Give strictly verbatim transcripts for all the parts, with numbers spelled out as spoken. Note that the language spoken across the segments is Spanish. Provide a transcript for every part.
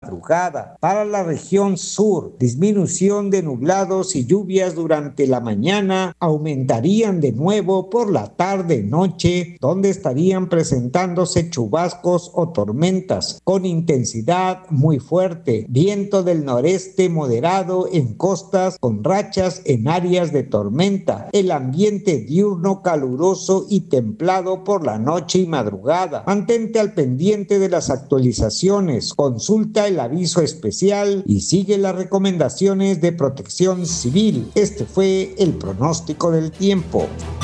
madrugada. Para la región sur, disminución de nublados y lluvias durante la mañana aumentarían de nuevo por la tarde-noche, donde estarían presentándose chubascos o tormentas con intensidad muy fuerte, viento del noreste moderado en costas con rachas en áreas de tormenta, el ambiente diurno caluroso y templado por la noche y madrugada. Mantente al pendiente de las actualizaciones, consulta el aviso especial y sigue las recomendaciones de Protección Civil. Este fue el pronóstico del tiempo.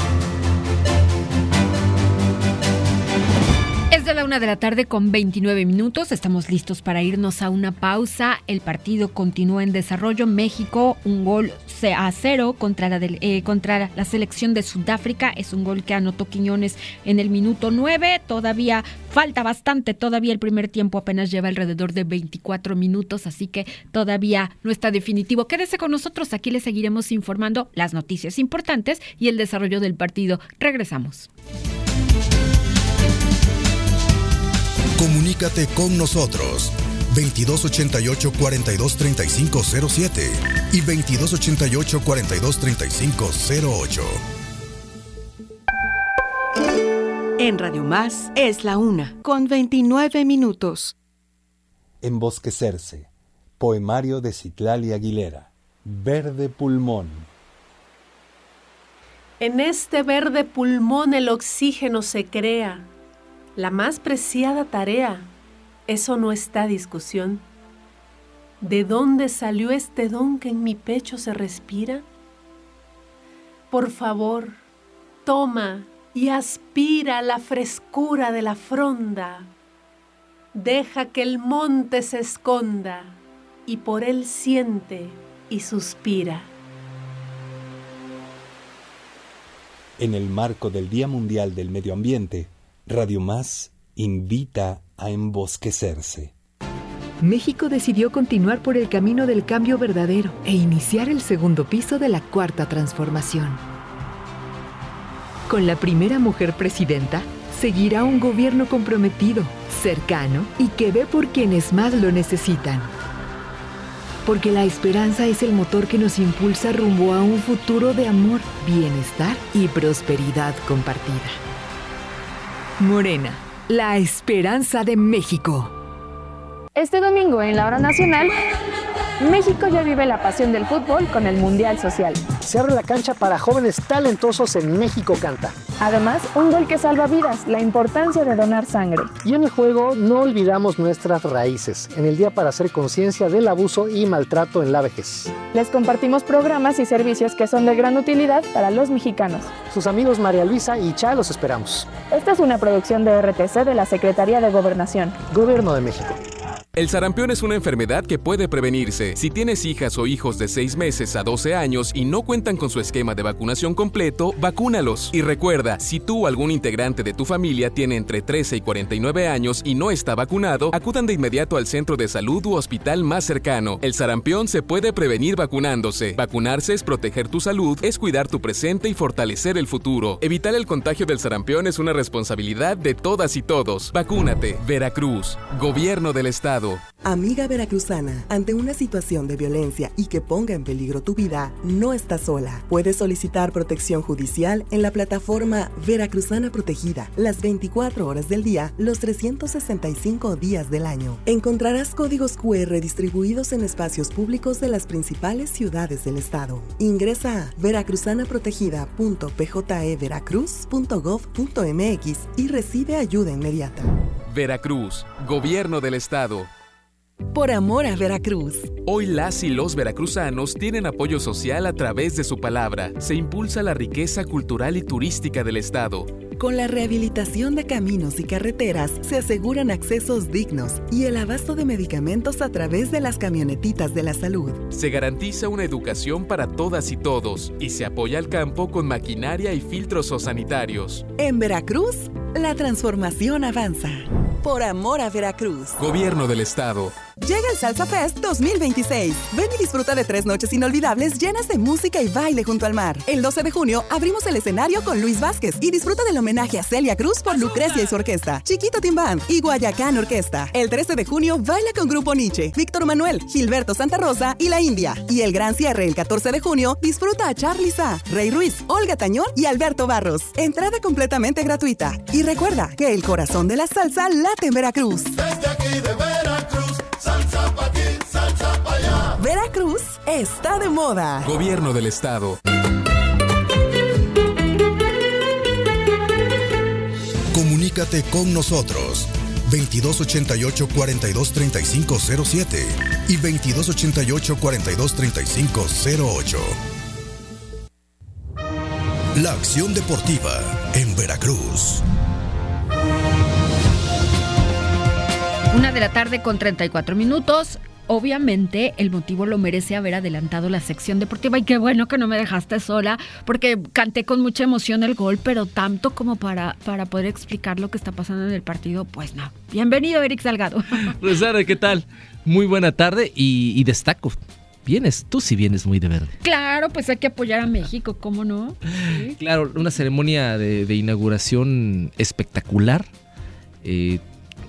De la una de la tarde con veintinueve minutos, estamos listos para irnos a una pausa. El partido continúa en desarrollo. México, un gol a cero contra la, del, eh, contra la selección de Sudáfrica. Es un gol que anotó Quiñones en el minuto nueve. Todavía falta bastante, todavía el primer tiempo apenas lleva alrededor de veinticuatro minutos, así que todavía no está definitivo. Quédese con nosotros, aquí le seguiremos informando las noticias importantes y el desarrollo del partido. Regresamos. Comunícate con nosotros veintidós ochenta y ocho, cuarenta y dos, treinta y cinco cero siete y veintidós ochenta y ocho, cuarenta y dos, treinta y cinco cero ocho. En Radio Más es la una, con veintinueve minutos. Embosquecerse. Poemario de Citlali Aguilera. Verde pulmón. En este verde pulmón el oxígeno se crea. La más preciada tarea, eso no está a discusión. ¿De dónde salió este don que en mi pecho se respira? Por favor, toma y aspira la frescura de la fronda. Deja que el monte se esconda y por él siente y suspira. En el marco del Día Mundial del Medio Ambiente, Radio Más invita a embosquecerse. México decidió continuar por el camino del cambio verdadero e iniciar el segundo piso de la Cuarta Transformación. Con la primera mujer presidenta, seguirá un gobierno comprometido, cercano y que ve por quienes más lo necesitan. Porque la esperanza es el motor que nos impulsa rumbo a un futuro de amor, bienestar y prosperidad compartida. Morena, la esperanza de México. Este domingo en la Hora Nacional, México ya vive la pasión del fútbol con el Mundial Social. Se abre la cancha para jóvenes talentosos en México Canta. Además, un gol que salva vidas, la importancia de donar sangre. Y en el juego no olvidamos nuestras raíces, en el Día para hacer conciencia del abuso y maltrato en la vejez. Les compartimos programas y servicios que son de gran utilidad para los mexicanos. Sus amigos María Luisa y Cha los esperamos. Esta es una producción de R T C de la Secretaría de Gobernación. Gobierno de México. El sarampión es una enfermedad que puede prevenirse. Si tienes hijas o hijos de seis meses a doce años y no cuentan con su esquema de vacunación completo, vacúnalos. Y recuerda, si tú o algún integrante de tu familia tiene entre trece y cuarenta y nueve años y no está vacunado, acudan de inmediato al centro de salud u hospital más cercano. El sarampión se puede prevenir vacunándose. Vacunarse es proteger tu salud, es cuidar tu presente y fortalecer el futuro. Evitar el contagio del sarampión es una responsabilidad de todas y todos. Vacúnate. Veracruz. Gobierno del Estado. Amiga veracruzana, ante una situación de violencia y que ponga en peligro tu vida, no estás sola. Puedes solicitar protección judicial en la plataforma Veracruzana Protegida, las veinticuatro horas del día, los trescientos sesenta y cinco días del año. Encontrarás códigos cu erre distribuidos en espacios públicos de las principales ciudades del estado. Ingresa a veracruzanaprotegida punto p j e veracruz punto gov punto m x y recibe ayuda inmediata. Veracruz, Gobierno del Estado. Por amor a Veracruz. Hoy las y los veracruzanos tienen apoyo social a través de su palabra. Se impulsa la riqueza cultural y turística del estado. Con la rehabilitación de caminos y carreteras se aseguran accesos dignos y el abasto de medicamentos a través de las camionetitas de la salud. Se garantiza una educación para todas y todos y se apoya al campo con maquinaria y filtros sanitarios. En Veracruz, la transformación avanza. Por amor a Veracruz. Gobierno del Estado. Llega el Salsa Fest dos mil veintiséis. Ven y disfruta de tres noches inolvidables llenas de música y baile junto al mar. El doce de junio abrimos el escenario con Luis Vázquez y disfruta del homenaje a Celia Cruz por Lucrecia y su orquesta, Chiquito Team Band y Guayacán Orquesta. El trece de junio baila con Grupo Nietzsche, Víctor Manuel, Gilberto Santa Rosa y La India. Y el gran cierre el catorce de junio disfruta a Charly Sa, Rey Ruiz, Olga Tañón y Alberto Barros. Entrada completamente gratuita. Y recuerda que el corazón de la salsa late en Veracruz. Desde aquí de Veracruz, salsa pa' aquí, salsa pa' allá. Veracruz está de moda. Gobierno del Estado. Comunícate con nosotros veintidós ochenta y ocho, cuarenta y dos, treinta y cinco cero siete y veintidós ochenta y ocho, cuarenta y dos, treinta y cinco cero ocho. La acción deportiva en Veracruz. Una de la tarde con treinta y cuatro minutos. Obviamente el motivo lo merece haber adelantado la sección deportiva y qué bueno que no me dejaste sola porque canté con mucha emoción el gol, pero tanto como para, para poder explicar lo que está pasando en el partido, pues no. Bienvenido, Eric Salgado. Rosana, ¿qué tal? Muy buena tarde y, y destaco. Vienes, tú sí vienes muy de verde. Claro, pues hay que apoyar a México, ¿cómo no? Sí. Claro, una ceremonia de, de inauguración espectacular. Eh,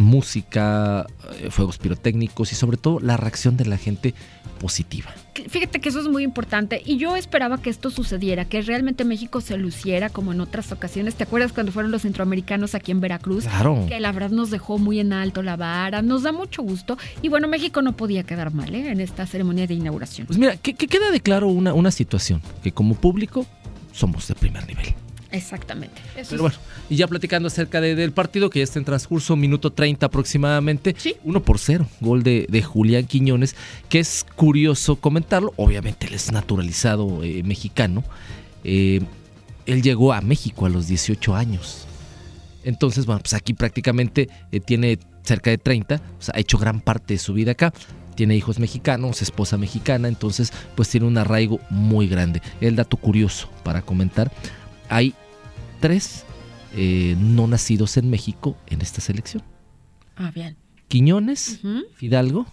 música, fuegos pirotécnicos y sobre todo la reacción de la gente positiva. Fíjate que eso es muy importante y yo esperaba que esto sucediera, que realmente México se luciera como en otras ocasiones. ¿Te acuerdas cuando fueron los centroamericanos aquí en Veracruz? Claro. Que la verdad nos dejó muy en alto la vara, nos da mucho gusto y bueno, México no podía quedar mal ¿eh? en esta ceremonia de inauguración. Pues mira, que, que queda de claro una, una situación, que como público somos de primer nivel. Exactamente. Eso Pero bueno, y ya platicando acerca de, del partido que ya está en transcurso, minuto treinta aproximadamente, ¿sí? uno por cero, gol de, de Julián Quiñones, que es curioso comentarlo, obviamente él es naturalizado eh, mexicano, eh, él llegó a México a los dieciocho años, entonces bueno, pues aquí prácticamente eh, tiene cerca de treinta, o sea, ha hecho gran parte de su vida acá. Tiene hijos mexicanos, esposa mexicana, entonces pues tiene un arraigo muy grande. El dato curioso para comentar, hay tres eh, no nacidos en México en esta selección. Ah, bien. Quiñones, uh-huh. Fidalgo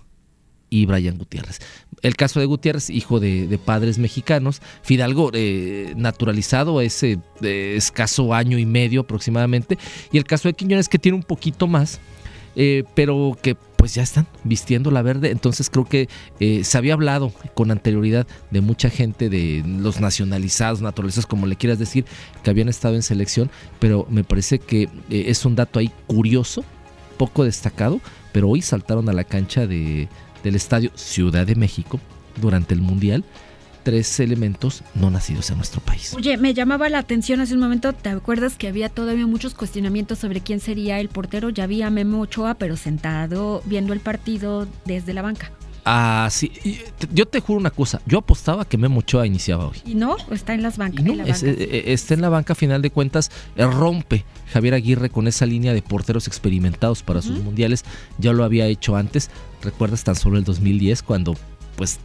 y Brian Gutiérrez. El caso de Gutiérrez, hijo de, de padres mexicanos. Fidalgo, eh, naturalizado ese eh, escaso año y medio aproximadamente. Y el caso de Quiñones, que tiene un poquito más, eh, pero que pues ya están vistiendo la verde. Entonces creo que eh, se había hablado con anterioridad de mucha gente, de los nacionalizados, naturalizados, como le quieras decir, que habían estado en selección, pero me parece que eh, es un dato ahí curioso, poco destacado, pero hoy saltaron a la cancha de, del Estadio Ciudad de México durante el Mundial tres elementos no nacidos en nuestro país. Oye, me llamaba la atención hace un momento, ¿te acuerdas que había todavía muchos cuestionamientos sobre quién sería el portero? Ya había Memo Ochoa, pero sentado viendo el partido desde la banca. Ah, sí. Yo te juro una cosa, yo apostaba que Memo Ochoa iniciaba hoy. ¿Y no? Está en las bancas. No, en la es, banca. es, está en la banca, a final de cuentas, rompe Javier Aguirre con esa línea de porteros experimentados para uh-huh. sus mundiales. Ya lo había hecho antes, recuerdas tan solo el dos mil diez cuando pues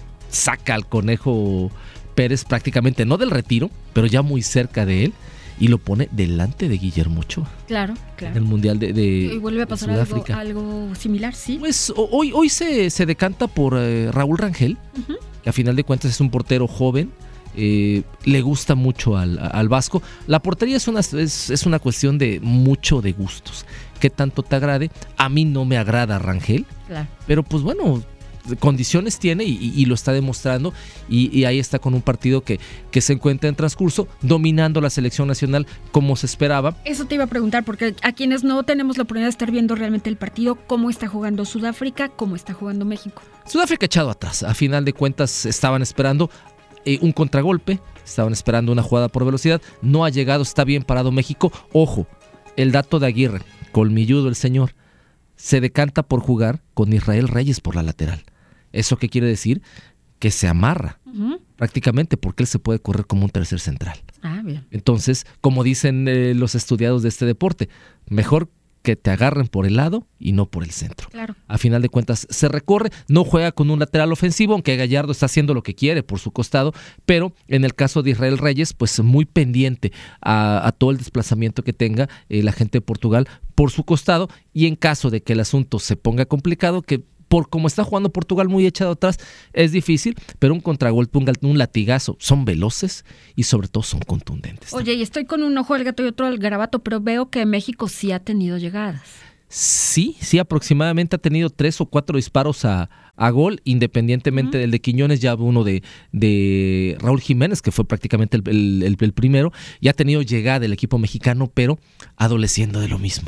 saca al Conejo Pérez prácticamente, no del retiro, pero ya muy cerca de él, y lo pone delante de Guillermo Ochoa. Claro, claro. En el Mundial de, de y vuelve a pasar algo, algo similar, sí. Pues hoy, hoy se, se decanta por eh, Raúl Rangel, uh-huh. que a final de cuentas es un portero joven, eh, le gusta mucho al, al Vasco. La portería es una, es, es una cuestión de mucho de gustos. ¿Qué tanto te agrade? A mí no me agrada Rangel, claro. pero pues bueno, condiciones tiene y, y, y lo está demostrando y, y ahí está con un partido que, que se encuentra en transcurso, dominando la selección nacional como se esperaba. Eso te iba a preguntar, porque a quienes no tenemos la oportunidad de estar viendo realmente el partido, ¿cómo está jugando Sudáfrica? ¿Cómo está jugando México? Sudáfrica echado atrás, a final de cuentas estaban esperando eh, un contragolpe, estaban esperando una jugada por velocidad, no ha llegado, está bien parado México. Ojo, el dato de Aguirre, colmilludo el señor, se decanta por jugar con Israel Reyes por la lateral. ¿Eso qué quiere decir? Que se amarra uh-huh. prácticamente porque él se puede correr como un tercer central. Ah, bien. Entonces, como dicen eh, los estudiados de este deporte, mejor que te agarren por el lado y no por el centro. Claro. A final de cuentas se recorre, no juega con un lateral ofensivo, aunque Gallardo está haciendo lo que quiere por su costado, pero en el caso de Israel Reyes, pues muy pendiente a, a todo el desplazamiento que tenga eh, la gente de Portugal por su costado, y en caso de que el asunto se ponga complicado, que por cómo está jugando Portugal muy echado atrás, es difícil, pero un contragolpe, un, un latigazo, son veloces y sobre todo son contundentes. Oye, y estoy con un ojo al gato y otro al garabato, pero veo que México sí ha tenido llegadas. Sí, sí, aproximadamente ha tenido tres o cuatro disparos a, a gol, independientemente uh-huh. del de Quiñones, ya uno de, de Raúl Jiménez, que fue prácticamente el, el, el, el primero, y ha tenido llegada el equipo mexicano, pero adoleciendo de lo mismo.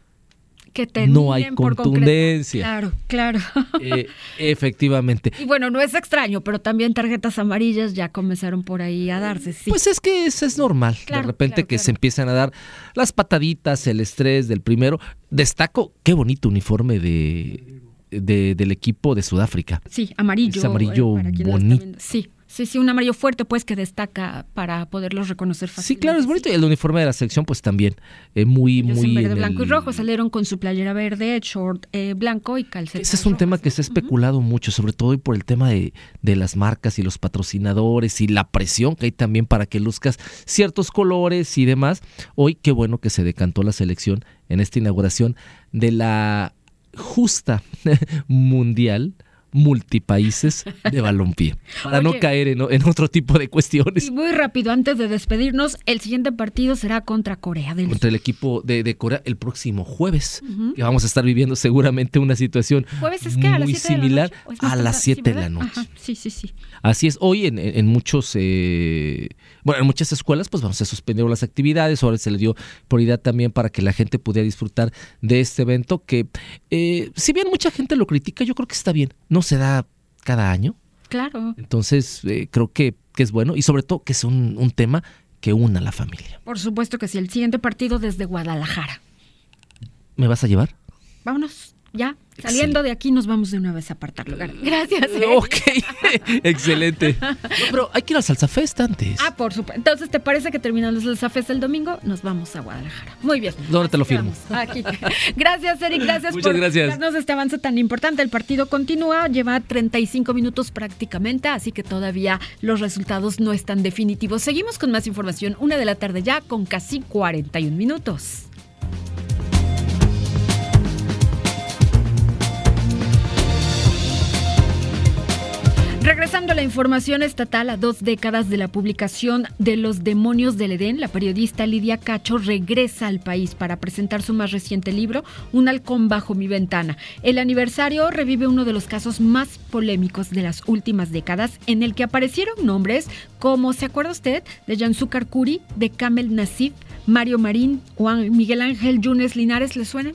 Que no hay contundencia. Claro, claro. Eh, efectivamente. Y bueno, no es extraño, pero también tarjetas amarillas ya comenzaron por ahí a darse. Sí. Pues es que eso es normal. Claro, de repente claro, que claro. se empiezan a dar las pataditas, el estrés del primero. Destaco, qué bonito uniforme de, de del equipo de Sudáfrica. Sí, amarillo. Es amarillo eh, bonito. Sí. Sí, sí, un amarillo fuerte, pues, que destaca para poderlos reconocer fácilmente. Sí, claro, es bonito. Y el uniforme de la selección, pues, también eh, muy, Ellos muy... en verde, en blanco el... y rojo, salieron con su playera verde, short eh, blanco y calcetas. Ese es un rojas, tema que se ha especulado uh-huh. mucho, sobre todo hoy por el tema de, de las marcas y los patrocinadores y la presión que hay también para que luzcas ciertos colores y demás. Hoy, qué bueno que se decantó la selección en esta inauguración de la justa mundial multipaíses de balompié, para Oye, no caer en, en otro tipo de cuestiones. Y muy rápido, antes de despedirnos, el siguiente partido será contra Corea del Sur. Contra el equipo de, de Corea el próximo jueves, uh-huh. que vamos a estar viviendo seguramente una situación ¿Jueves es qué? muy similar a las siete de la noche. Ajá, sí, sí, sí. Así es, hoy en, en muchos, eh, bueno, en muchas escuelas, pues vamos a suspender las actividades, ahora se le dio prioridad también para que la gente pudiera disfrutar de este evento que, eh, si bien mucha gente lo critica, yo creo que está bien, no se da cada año. Claro. Entonces, eh, creo que, que es bueno y sobre todo que es un, un tema que una a la familia. Por supuesto que sí. El siguiente partido desde Guadalajara. ¿Me vas a llevar? Vámonos. Ya, saliendo Excelente. de aquí nos vamos de una vez a apartar lugar. Gracias. ¿eh? Ok, excelente. No, pero hay que ir al Salsa Fest antes. Ah, por supuesto. Entonces, ¿te parece que terminando el Salsa Fest el domingo nos vamos a Guadalajara? Muy bien. ¿Dónde te lo firmo? Aquí. Gracias, Eric. Gracias Muchas por gracias. darnos este avance tan importante. El partido continúa, lleva treinta y cinco minutos prácticamente, así que todavía los resultados no están definitivos. Seguimos con más información. Una de la tarde ya con casi cuarenta y un minutos. Regresando a la información estatal, a dos décadas de la publicación de Los Demonios del Edén, la periodista Lidia Cacho regresa al país para presentar su más reciente libro, Un halcón bajo mi ventana. El aniversario revive uno de los casos más polémicos de las últimas décadas, en el que aparecieron nombres como, ¿se acuerda usted?, de Yanzúcar Curi, de Kamel Nassif, Mario Marín o Miguel Ángel Yunes Linares. ¿Le suenan?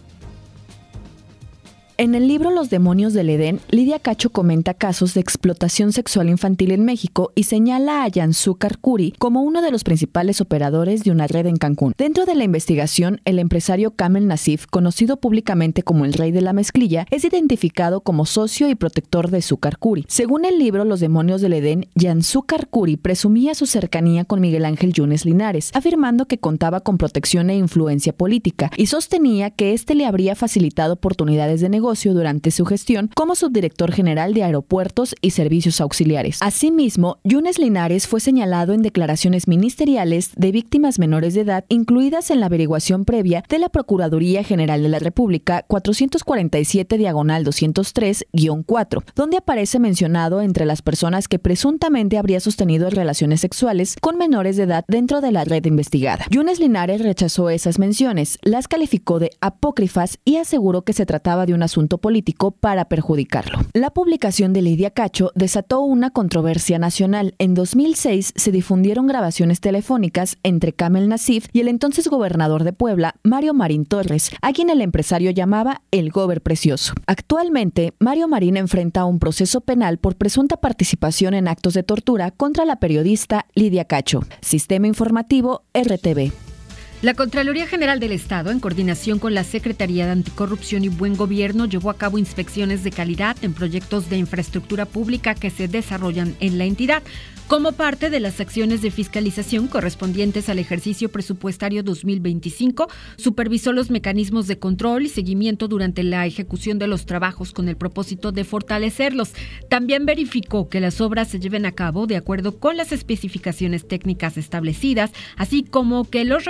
En el libro Los Demonios del Edén, Lidia Cacho comenta casos de explotación sexual infantil en México y señala a Yanzúcar Curi como uno de los principales operadores de una red en Cancún. Dentro de la investigación, el empresario Kamel Nassif, conocido públicamente como el Rey de la Mezclilla, es identificado como socio y protector de Zúcar Curi. Según el libro Los Demonios del Edén, Yanzúcar Curi presumía su cercanía con Miguel Ángel Yunes Linares, afirmando que contaba con protección e influencia política y sostenía que éste le habría facilitado oportunidades de negocio durante su gestión como subdirector general de aeropuertos y servicios auxiliares. Asimismo, Yunes Linares fue señalado en declaraciones ministeriales de víctimas menores de edad incluidas en la averiguación previa de la Procuraduría General de la República cuatrocientos cuarenta y siete diagonal doscientos tres guión cuatro, donde aparece mencionado entre las personas que presuntamente habría sostenido relaciones sexuales con menores de edad dentro de la red investigada. Yunes Linares rechazó esas menciones, las calificó de apócrifas y aseguró que se trataba de un asunto político para perjudicarlo. La publicación de Lidia Cacho desató una controversia nacional. En dos mil seis se difundieron grabaciones telefónicas entre Kamel Nassif y el entonces gobernador de Puebla, Mario Marín Torres, a quien el empresario llamaba el Gober Precioso. Actualmente, Mario Marín enfrenta un proceso penal por presunta participación en actos de tortura contra la periodista Lidia Cacho. Sistema Informativo R T V. La Contraloría General del Estado, en coordinación con la Secretaría de Anticorrupción y Buen Gobierno, llevó a cabo inspecciones de calidad en proyectos de infraestructura pública que se desarrollan en la entidad. Como parte de las acciones de fiscalización correspondientes al ejercicio presupuestario dos mil veinticinco, supervisó los mecanismos de control y seguimiento durante la ejecución de los trabajos con el propósito de fortalecerlos. También verificó que las obras se lleven a cabo de acuerdo con las especificaciones técnicas establecidas, así como que los recursos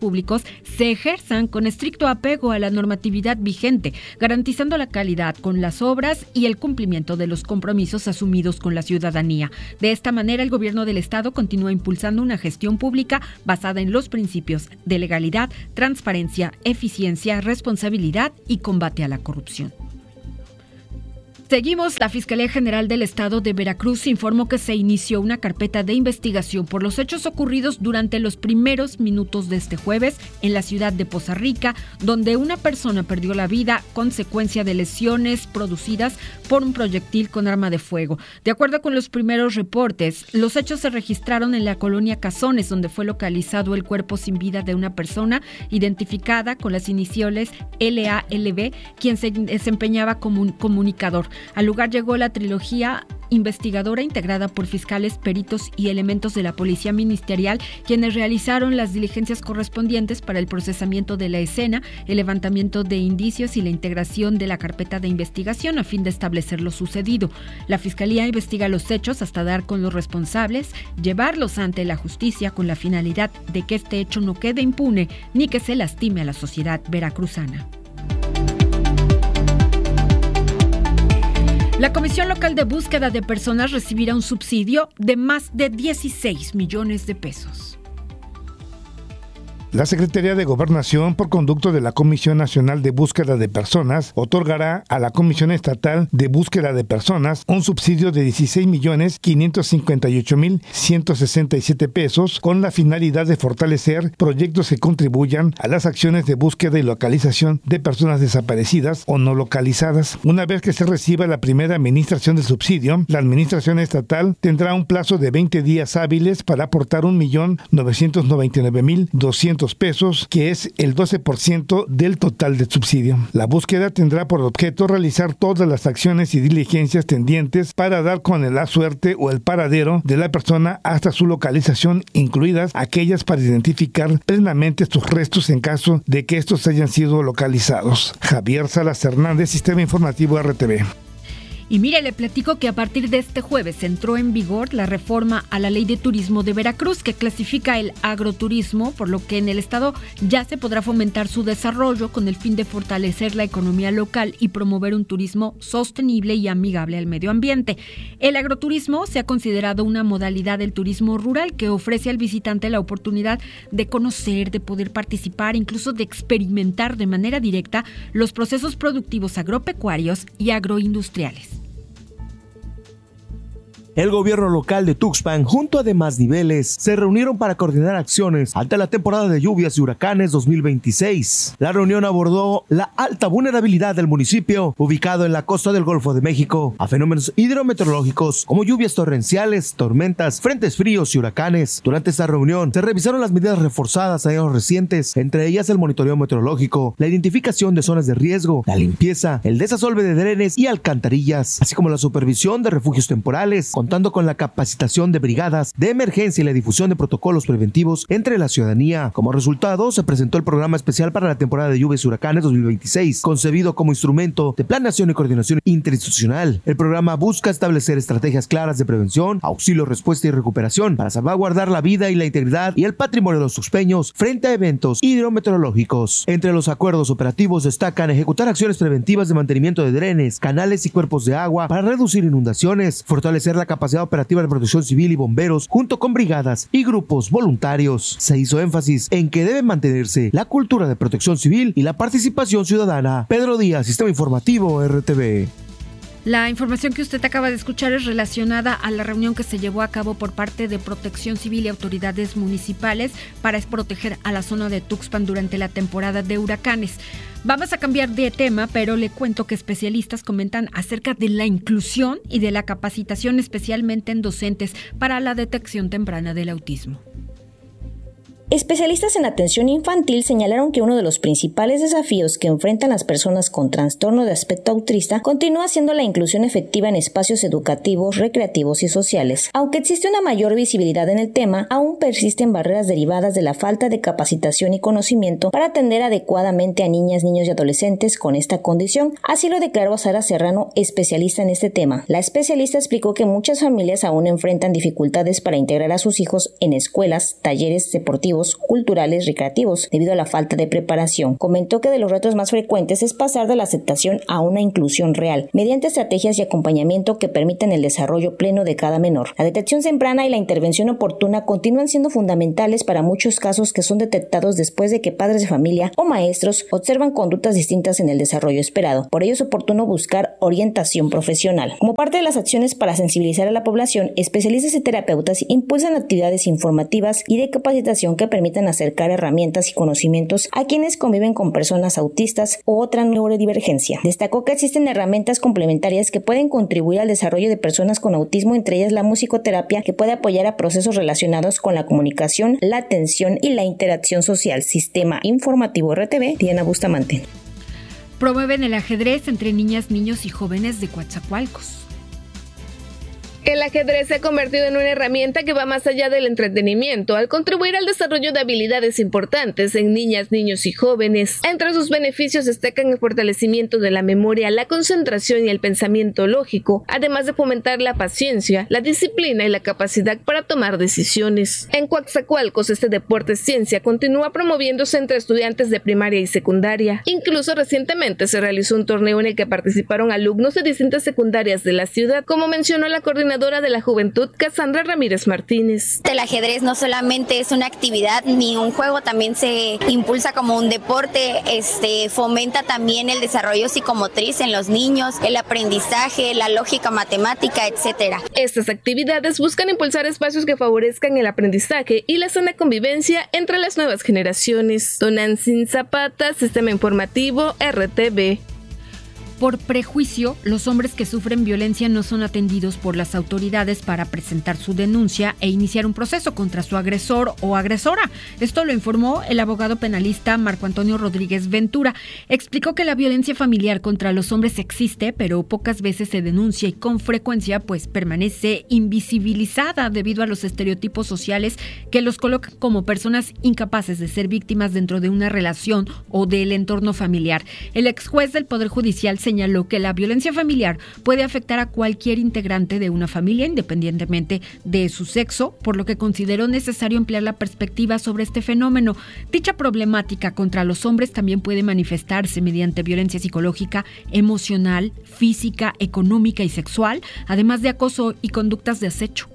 públicos se ejerzan con estricto apego a la normatividad vigente, garantizando la calidad con las obras y el cumplimiento de los compromisos asumidos con la ciudadanía. De esta manera, el gobierno del Estado continúa impulsando una gestión pública basada en los principios de legalidad, transparencia, eficiencia, responsabilidad y combate a la corrupción. Seguimos. La Fiscalía General del Estado de Veracruz informó que se inició una carpeta de investigación por los hechos ocurridos durante los primeros minutos de este jueves en la ciudad de Poza Rica, donde una persona perdió la vida consecuencia de lesiones producidas por un proyectil con arma de fuego. De acuerdo con los primeros reportes, los hechos se registraron en la colonia Cazones, donde fue localizado el cuerpo sin vida de una persona identificada con las iniciales L A L B, quien se desempeñaba como un comunicador. Al lugar llegó la trilogía investigadora integrada por fiscales, peritos y elementos de la Policía Ministerial, quienes realizaron las diligencias correspondientes para el procesamiento de la escena, el levantamiento de indicios y la integración de la carpeta de investigación a fin de establecer lo sucedido. La Fiscalía investiga los hechos hasta dar con los responsables, llevarlos ante la justicia con la finalidad de que este hecho no quede impune ni que se lastime a la sociedad veracruzana. La Comisión Local de Búsqueda de Personas recibirá un subsidio de más de dieciséis millones de pesos. La Secretaría de Gobernación, por conducto de la Comisión Nacional de Búsqueda de Personas, otorgará a la Comisión Estatal de Búsqueda de Personas un subsidio de dieciséis millones quinientos cincuenta y ocho mil ciento sesenta y siete pesos con la finalidad de fortalecer proyectos que contribuyan a las acciones de búsqueda y localización de personas desaparecidas o no localizadas. Una vez que se reciba la primera administración del subsidio, la Administración Estatal tendrá un plazo de veinte días hábiles para aportar un millón novecientos noventa y nueve mil doscientos pesos, que es el doce por ciento del total del subsidio. La búsqueda tendrá por objeto realizar todas las acciones y diligencias tendientes para dar con la suerte o el paradero de la persona hasta su localización, incluidas aquellas para identificar plenamente sus restos en caso de que estos hayan sido localizados. Javier Salas Hernández, Sistema Informativo R T V. Y mire, le platico que a partir de este jueves entró en vigor la reforma a la Ley de Turismo de Veracruz, que clasifica el agroturismo, por lo que en el estado ya se podrá fomentar su desarrollo con el fin de fortalecer la economía local y promover un turismo sostenible y amigable al medio ambiente. El agroturismo se ha considerado una modalidad del turismo rural que ofrece al visitante la oportunidad de conocer, de poder participar, incluso de experimentar de manera directa los procesos productivos agropecuarios y agroindustriales. El gobierno local de Tuxpan junto a demás niveles se reunieron para coordinar acciones ante la temporada de lluvias y huracanes dos mil veintiséis. La reunión abordó la alta vulnerabilidad del municipio, ubicado en la costa del Golfo de México, a fenómenos hidrometeorológicos como lluvias torrenciales, tormentas, frentes fríos y huracanes. Durante esta reunión se revisaron las medidas reforzadas a años recientes, entre ellas el monitoreo meteorológico, la identificación de zonas de riesgo, la limpieza, el desasolve de drenes y alcantarillas, así como la supervisión de refugios temporales, contando con la capacitación de brigadas de emergencia y la difusión de protocolos preventivos entre la ciudadanía. Como resultado, se presentó el programa especial para la temporada de lluvias y huracanes dos mil veintiséis, concebido como instrumento de planeación y coordinación interinstitucional. El programa busca establecer estrategias claras de prevención, auxilio, respuesta y recuperación para salvaguardar la vida y la integridad y el patrimonio de los tuxpeños frente a eventos hidrometeorológicos. Entre los acuerdos operativos destacan ejecutar acciones preventivas de mantenimiento de drenes, canales y cuerpos de agua para reducir inundaciones, fortalecer la capacidad operativa de protección civil y bomberos junto con brigadas y grupos voluntarios. Se hizo énfasis en que debe mantenerse la cultura de protección civil y la participación ciudadana. Pedro Díaz, Sistema Informativo R T V. La información que usted acaba de escuchar es relacionada a la reunión que se llevó a cabo por parte de Protección Civil y autoridades municipales para proteger a la zona de Tuxpan durante la temporada de huracanes. Vamos a cambiar de tema, pero le cuento que especialistas comentan acerca de la inclusión y de la capacitación, especialmente en docentes, para la detección temprana del autismo. Especialistas en atención infantil señalaron que uno de los principales desafíos que enfrentan las personas con trastorno de aspecto autista continúa siendo la inclusión efectiva en espacios educativos, recreativos y sociales. Aunque existe una mayor visibilidad en el tema, aún persisten barreras derivadas de la falta de capacitación y conocimiento para atender adecuadamente a niñas, niños y adolescentes con esta condición. Así lo declaró Sara Serrano, especialista en este tema. La especialista explicó que muchas familias aún enfrentan dificultades para integrar a sus hijos en escuelas, talleres deportivos deportivos, culturales, recreativos, debido a la falta de preparación. Comentó que de los retos más frecuentes es pasar de la aceptación a una inclusión real, mediante estrategias y acompañamiento que permitan el desarrollo pleno de cada menor. La detección temprana y la intervención oportuna continúan siendo fundamentales para muchos casos que son detectados después de que padres de familia o maestros observan conductas distintas en el desarrollo esperado. Por ello es oportuno buscar orientación profesional. Como parte de las acciones para sensibilizar a la población, especialistas y terapeutas impulsan actividades informativas y de capacitación que permitan acercar herramientas y conocimientos a quienes conviven con personas autistas o otra neurodivergencia. Destacó que existen herramientas complementarias que pueden contribuir al desarrollo de personas con autismo, entre ellas la musicoterapia, que puede apoyar a procesos relacionados con la comunicación, la atención y la interacción social. Sistema Informativo R T V, Diana Bustamante. Promueven el ajedrez entre niñas, niños y jóvenes de Coatzacoalcos. El ajedrez se ha convertido en una herramienta que va más allá del entretenimiento, al contribuir al desarrollo de habilidades importantes en niñas, niños y jóvenes. Entre sus beneficios destacan el fortalecimiento de la memoria, la concentración y el pensamiento lógico, además de fomentar la paciencia, la disciplina y la capacidad para tomar decisiones. En Coatzacoalcos, este deporte ciencia continúa promoviéndose entre estudiantes de primaria y secundaria. Incluso recientemente se realizó un torneo en el que participaron alumnos de distintas secundarias de la ciudad, como mencionó la coordinadora de la Juventud, Cassandra Ramírez Martínez. El ajedrez no solamente es una actividad ni un juego, también se impulsa como un deporte, este, fomenta también el desarrollo psicomotriz en los niños, el aprendizaje, la lógica matemática, etcétera. Estas actividades buscan impulsar espacios que favorezcan el aprendizaje y la sana convivencia entre las nuevas generaciones. Tonantzin Zapata, Sistema Informativo R T V. Por prejuicio, los hombres que sufren violencia no son atendidos por las autoridades para presentar su denuncia e iniciar un proceso contra su agresor o agresora. Esto lo informó el abogado penalista Marco Antonio Rodríguez Ventura. Explicó que la violencia familiar contra los hombres existe, pero pocas veces se denuncia y con frecuencia pues permanece invisibilizada debido a los estereotipos sociales que los colocan como personas incapaces de ser víctimas dentro de una relación o del entorno familiar. El ex juez del Poder Judicial señaló que la violencia familiar puede afectar a cualquier integrante de una familia independientemente de su sexo, por lo que consideró necesario ampliar la perspectiva sobre este fenómeno. Dicha problemática contra los hombres también puede manifestarse mediante violencia psicológica, emocional, física, económica y sexual, además de acoso y conductas de acecho.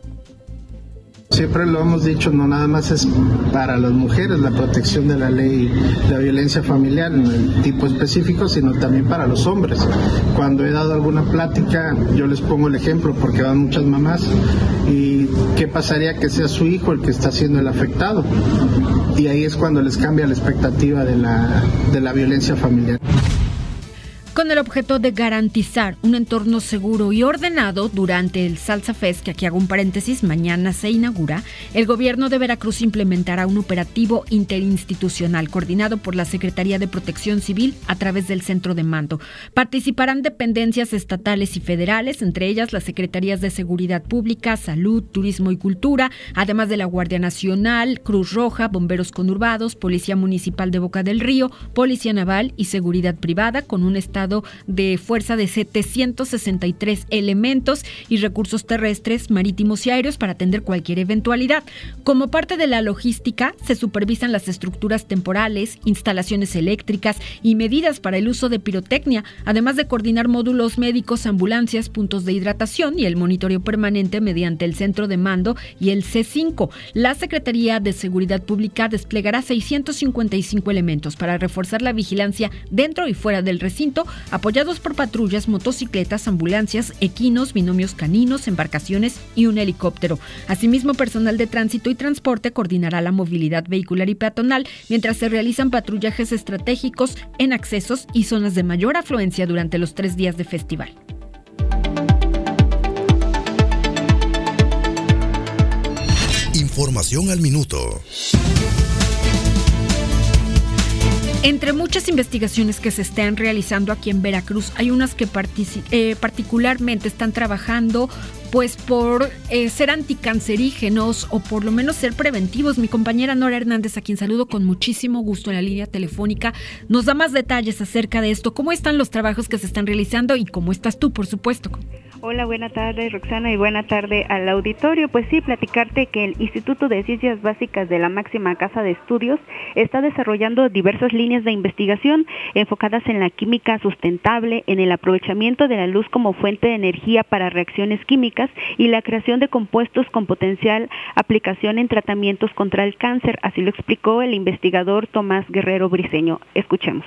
Siempre lo hemos dicho, no nada más es para las mujeres la protección de la ley de la violencia familiar en el tipo específico, sino también para los hombres. Cuando he dado alguna plática, yo les pongo el ejemplo porque van muchas mamás y qué pasaría que sea su hijo el que está siendo el afectado. Y ahí es cuando les cambia la expectativa de la, de la violencia familiar. Con el objeto de garantizar un entorno seguro y ordenado durante el Salsa Fest, que aquí hago un paréntesis, mañana se inaugura, el gobierno de Veracruz implementará un operativo interinstitucional coordinado por la Secretaría de Protección Civil a través del Centro de Mando. Participarán dependencias estatales y federales, entre ellas las Secretarías de Seguridad Pública, Salud, Turismo y Cultura, además de la Guardia Nacional, Cruz Roja, Bomberos Conurbados, Policía Municipal de Boca del Río, Policía Naval y Seguridad Privada, con un estado de fuerza de setecientos sesenta y tres elementos y recursos terrestres, marítimos y aéreos para atender cualquier eventualidad. Como parte de la logística, se supervisan las estructuras temporales, instalaciones eléctricas y medidas para el uso de pirotecnia, además de coordinar módulos médicos, ambulancias, puntos de hidratación y el monitoreo permanente mediante el Centro de Mando y el C cinco. La Secretaría de Seguridad Pública desplegará seiscientos cincuenta y cinco elementos para reforzar la vigilancia dentro y fuera del recinto, apoyados por patrullas, motocicletas, ambulancias, equinos, binomios caninos, embarcaciones y un helicóptero. Asimismo, personal de tránsito y transporte coordinará la movilidad vehicular y peatonal mientras se realizan patrullajes estratégicos en accesos y zonas de mayor afluencia durante los tres días de festival. Información al minuto. Entre muchas investigaciones que se están realizando aquí en Veracruz, hay unas que partici- eh, particularmente están trabajando pues por eh, ser anticancerígenos o por lo menos ser preventivos. Mi compañera Nora Hernández, a quien saludo con muchísimo gusto en la línea telefónica, nos da más detalles acerca de esto. ¿Cómo están los trabajos que se están realizando y cómo estás tú, por supuesto? Hola, buena tarde, Roxana, y buena tarde al auditorio. Pues sí, platicarte que el Instituto de Ciencias Básicas de la máxima casa de estudios está desarrollando diversas líneas de investigación enfocadas en la química sustentable, en el aprovechamiento de la luz como fuente de energía para reacciones químicas y la creación de compuestos con potencial aplicación en tratamientos contra el cáncer. Así lo explicó el investigador Tomás Guerrero Briceño. Escuchemos.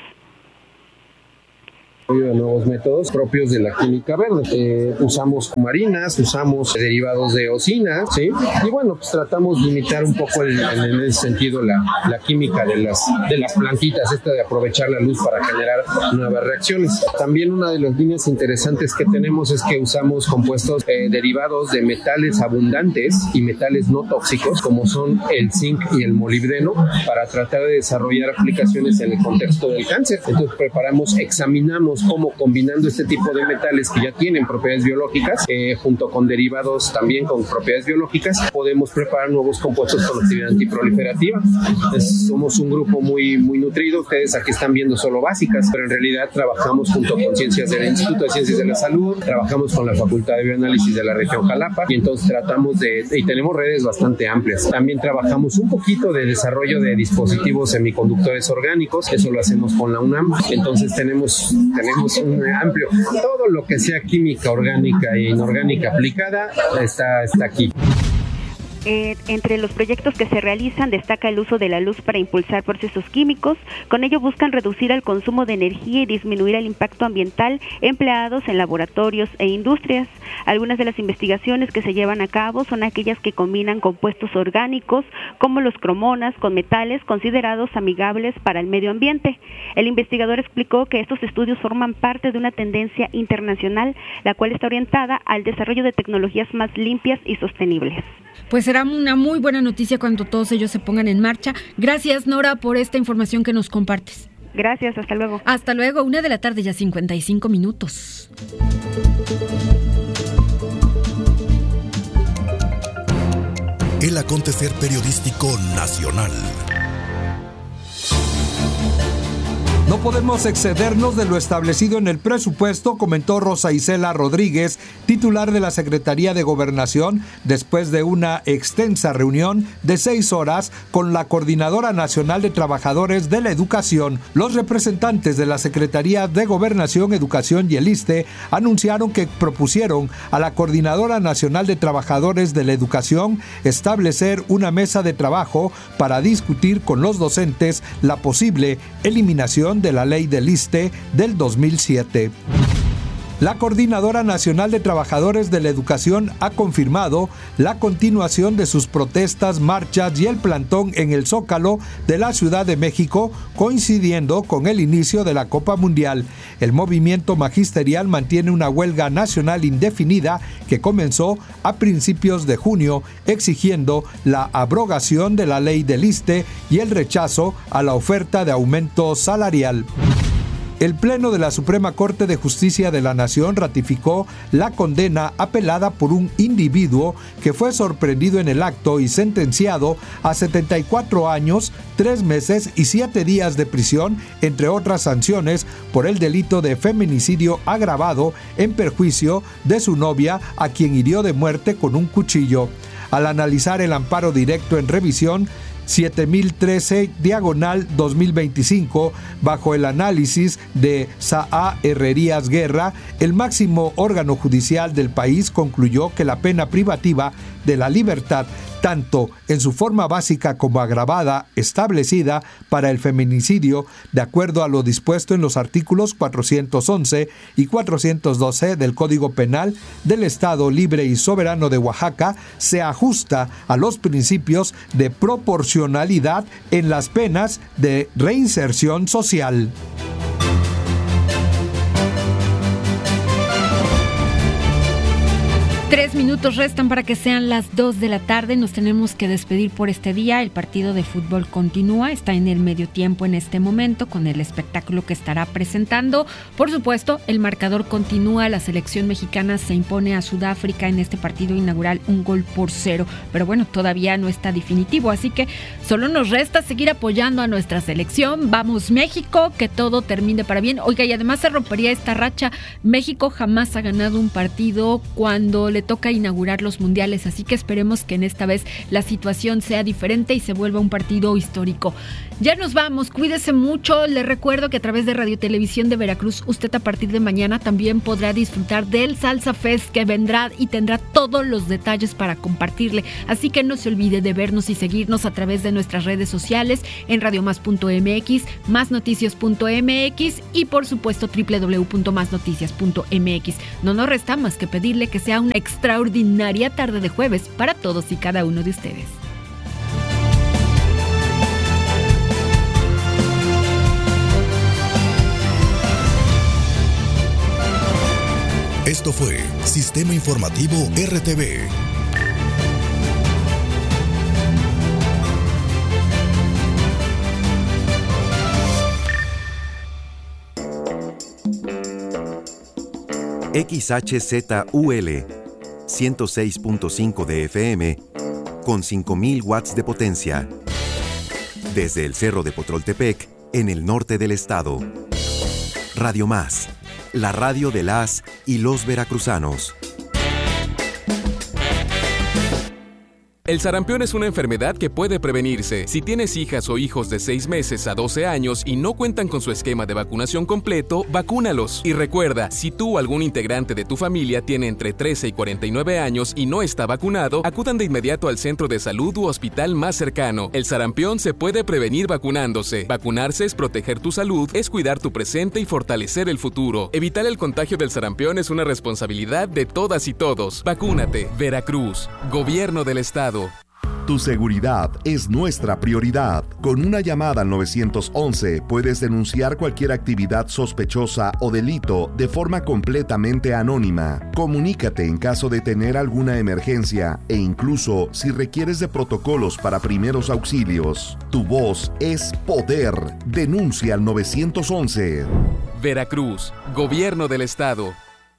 De nuevos métodos propios de la química verde. Eh, usamos marinas, usamos derivados de eosina, ¿sí? Y bueno, pues tratamos de imitar un poco el, en ese sentido la, la química de las, de las plantitas, esta de aprovechar la luz para generar nuevas reacciones. También una de las líneas interesantes que tenemos es que usamos compuestos eh, derivados de metales abundantes y metales no tóxicos, como son el zinc y el molibdeno, para tratar de desarrollar aplicaciones en el contexto del cáncer. Entonces preparamos, examinamos cómo combinando este tipo de metales que ya tienen propiedades biológicas, eh, junto con derivados también con propiedades biológicas, podemos preparar nuevos compuestos con actividad antiproliferativa. Es, somos un grupo muy, muy nutrido. Ustedes aquí están viendo solo básicas, pero en realidad trabajamos junto con ciencias del Instituto de Ciencias de la Salud, trabajamos con la Facultad de Bioanálisis de la región Jalapa, y entonces tratamos de, y tenemos redes bastante amplias. También trabajamos un poquito de desarrollo de dispositivos semiconductores orgánicos, eso lo hacemos con la UNAM. Entonces tenemos, tenemos Tenemos un amplio, todo lo que sea química orgánica e inorgánica aplicada está, está aquí. Eh, entre los proyectos que se realizan destaca el uso de la luz para impulsar procesos químicos. Con ello buscan reducir el consumo de energía y disminuir el impacto ambiental empleados en laboratorios e industrias. Algunas de las investigaciones que se llevan a cabo son aquellas que combinan compuestos orgánicos como los cromonas con metales considerados amigables para el medio ambiente. El investigador explicó que estos estudios forman parte de una tendencia internacional, la cual está orientada al desarrollo de tecnologías más limpias y sostenibles. Pues será una muy buena noticia cuando todos ellos se pongan en marcha. Gracias, Nora, por esta información que nos compartes. Gracias, hasta luego. Hasta luego, una de la tarde, ya cincuenta y cinco minutos. El acontecer periodístico nacional. No podemos excedernos de lo establecido en el presupuesto, comentó Rosa Isela Rodríguez, titular de la Secretaría de Gobernación, después de una extensa reunión de seis horas con la Coordinadora Nacional de Trabajadores de la Educación. Los representantes de la Secretaría de Gobernación, Educación y el ISSSTE anunciaron que propusieron a la Coordinadora Nacional de Trabajadores de la Educación establecer una mesa de trabajo para discutir con los docentes la posible eliminación de la ley del ISSSTE del dos mil siete. La Coordinadora Nacional de Trabajadores de la Educación ha confirmado la continuación de sus protestas, marchas y el plantón en el Zócalo de la Ciudad de México, coincidiendo con el inicio de la Copa Mundial. El movimiento magisterial mantiene una huelga nacional indefinida que comenzó a principios de junio, exigiendo la abrogación de la ley del ISSSTE y el rechazo a la oferta de aumento salarial. El Pleno de la Suprema Corte de Justicia de la Nación ratificó la condena apelada por un individuo que fue sorprendido en el acto y sentenciado a setenta y cuatro años, tres meses y siete días de prisión, entre otras sanciones, por el delito de feminicidio agravado en perjuicio de su novia, a quien hirió de muerte con un cuchillo. Al analizar el amparo directo en revisión siete mil trece diagonal dos mil veinticinco, bajo el análisis de Saa Herrerías Guerra, el máximo órgano judicial del país concluyó que la pena privativa de la libertad, tanto en su forma básica como agravada, establecida para el feminicidio, de acuerdo a lo dispuesto en los artículos cuatrocientos once y cuatrocientos doce del Código Penal del Estado Libre y Soberano de Oaxaca, se ajusta a los principios de proporcionalidad en las penas de reinserción social. Tres minutos restan para que sean las dos de la tarde. Nos tenemos que despedir por este día. El partido de fútbol continúa, está en el medio tiempo en este momento con el espectáculo que estará presentando. Por supuesto, el marcador continúa. La selección mexicana se impone a Sudáfrica en este partido inaugural un gol por cero. Pero bueno, todavía no está definitivo, así que solo nos resta seguir apoyando a nuestra selección. Vamos México, que todo termine para bien. Oiga, y además se rompería esta racha. México jamás ha ganado un partido cuando le toca inaugurar los mundiales, así que esperemos que en esta vez la situación sea diferente y se vuelva un partido histórico. Ya nos vamos, cuídese mucho. Les recuerdo que a través de Radio Televisión de Veracruz usted a partir de mañana también podrá disfrutar del Salsa Fest, que vendrá y tendrá todos los detalles para compartirle, así que no se olvide de vernos y seguirnos a través de nuestras redes sociales en radio más punto m x, más noticias punto m x y por supuesto doble u doble u doble u punto más noticias punto m x. No nos resta más que pedirle que sea una extraordinaria tarde de jueves para todos y cada uno de ustedes. Esto fue Sistema Informativo R T V. X H Z U L ciento seis punto cinco de F M con cinco mil watts de potencia. Desde el Cerro de Potroltepec, en el norte del estado. Radio Más, la radio de las y los veracruzanos. El sarampión es una enfermedad que puede prevenirse. Si tienes hijas o hijos de seis meses a doce años y no cuentan con su esquema de vacunación completo, vacúnalos. Y recuerda, si tú o algún integrante de tu familia tiene entre trece y cuarenta y nueve años y no está vacunado, acudan de inmediato al centro de salud u hospital más cercano. El sarampión se puede prevenir vacunándose. Vacunarse es proteger tu salud, es cuidar tu presente y fortalecer el futuro. Evitar el contagio del sarampión es una responsabilidad de todas y todos. Vacúnate. Veracruz. Gobierno del Estado. Tu seguridad es nuestra prioridad. Con una llamada al nueve once puedes denunciar cualquier actividad sospechosa o delito de forma completamente anónima. Comunícate en caso de tener alguna emergencia e incluso si requieres de protocolos para primeros auxilios. Tu voz es poder. Denuncia al nueve once. Veracruz, Gobierno del Estado.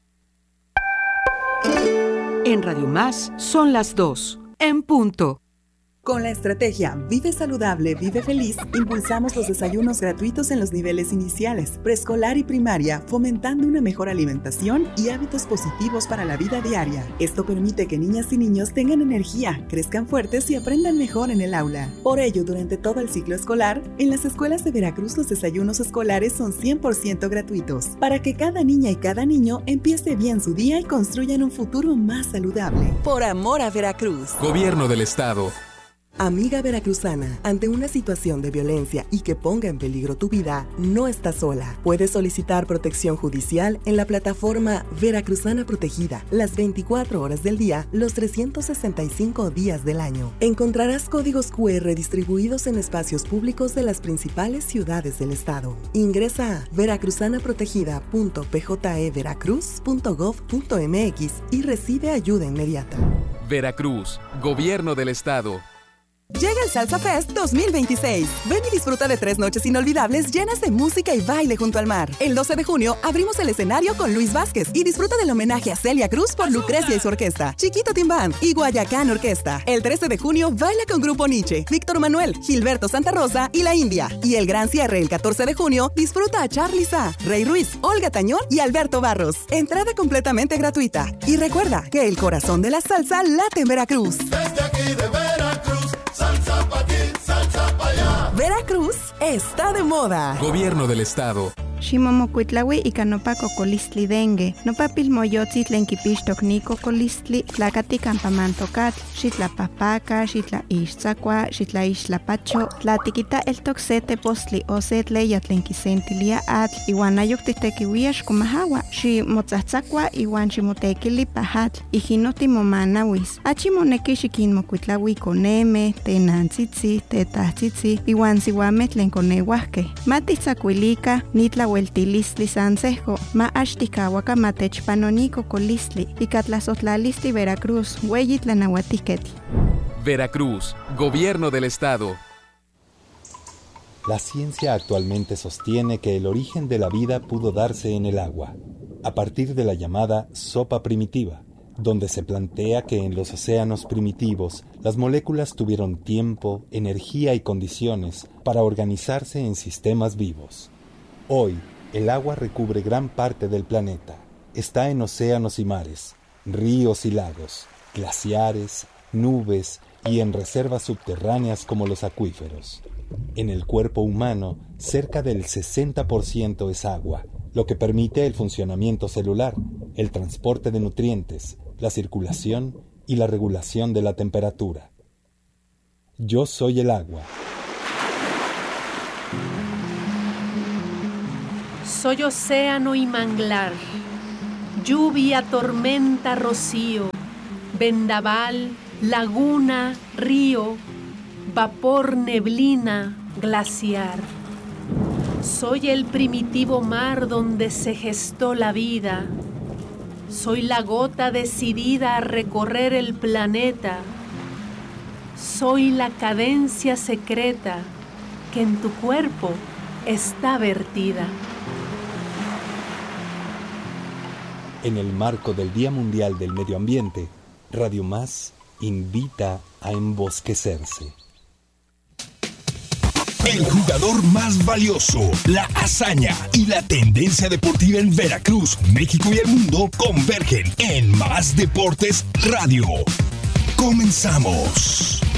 En Radio Más son las dos. En punto. Con la estrategia Vive Saludable, Vive Feliz, impulsamos los desayunos gratuitos en los niveles iniciales, preescolar y primaria, fomentando una mejor alimentación y hábitos positivos para la vida diaria. Esto permite que niñas y niños tengan energía, crezcan fuertes y aprendan mejor en el aula. Por ello, durante todo el ciclo escolar, en las escuelas de Veracruz los desayunos escolares son cien por ciento gratuitos, para que cada niña y cada niño empiece bien su día y construyan un futuro más saludable. Por amor a Veracruz. Gobierno del Estado. Amiga veracruzana, ante una situación de violencia y que ponga en peligro tu vida, no estás sola. Puedes solicitar protección judicial en la plataforma Veracruzana Protegida, las veinticuatro horas del día, los trescientos sesenta y cinco días del año. Encontrarás códigos cu erre distribuidos en espacios públicos de las principales ciudades del estado. Ingresa a veracruzana protegida punto p j e veracruz punto gov punto m x y recibe ayuda inmediata. Veracruz, Gobierno del Estado. Llega el Salsa Fest dos mil veintiséis. Ven y disfruta de tres noches inolvidables llenas de música y baile junto al mar. El doce de junio abrimos el escenario con Luis Vázquez y disfruta del homenaje a Celia Cruz por Lucrecia y su orquesta, Chiquito Team Band y Guayacán Orquesta. El trece de junio baila con Grupo Nietzsche, Víctor Manuel, Gilberto Santa Rosa y La India. Y el gran cierre el catorce de junio disfruta a Charly Sa, Rey Ruiz, Olga Tañón y Alberto Barros. Entrada completamente gratuita. Y recuerda que el corazón de la salsa late en Veracruz. Desde aquí de Veracruz, salsa pa' aquí, salsa pa' allá. Veracruz está de moda. Gobierno del Estado. Ximomocuitlaui ika nopa cocolistli dengue, nopa pilmoyotzi tlen kipixtok ni cocolistli, tlakati campamantocatl, xitlapahpaca, xitlaixtzakua, xitlaixtlapacho, tlatikita eltok se tepostli o se tleya tlen kisentilia atl, iwan ayok titekiuia xkomahawa, ximotzatzakua iwan ximotekili pahatl, ijino timomanawis. Achi moneki xikinmokuitlaui koneme, tenantzitzi, tetahtzitzi, iwan siwameh tlen koneuahkeh. Matitzakuilika, nitla hueltilistli sansejo, ma axtikahuaca matechpanonico colistli, y catlazotlalisti Veracruz, hueyitlanahuatiquetl. Veracruz, Gobierno del Estado. La ciencia actualmente sostiene que el origen de la vida pudo darse en el agua, a partir de la llamada sopa primitiva, donde se plantea que en los océanos primitivos las moléculas tuvieron tiempo, energía y condiciones para organizarse en sistemas vivos. Hoy, el agua recubre gran parte del planeta. Está en océanos y mares, ríos y lagos, glaciares, nubes y en reservas subterráneas como los acuíferos. En el cuerpo humano, cerca del sesenta por ciento es agua, lo que permite el funcionamiento celular, el transporte de nutrientes, la circulación y la regulación de la temperatura. Yo soy el agua. Soy océano y manglar, lluvia, tormenta, rocío, vendaval, laguna, río, vapor, neblina, glaciar. Soy el primitivo mar donde se gestó la vida. Soy la gota decidida a recorrer el planeta. Soy la cadencia secreta que en tu cuerpo está vertida. En el marco del Día Mundial del Medio Ambiente, Radio Más invita a embosquecerse. El jugador más valioso, la hazaña y la tendencia deportiva en Veracruz, México y el mundo convergen en Más Deportes Radio. Comenzamos.